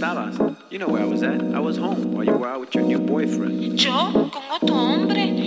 estabas? You know where I was at. I was home while you were out with your new boyfriend. ¿Yo? ¿Con otro hombre?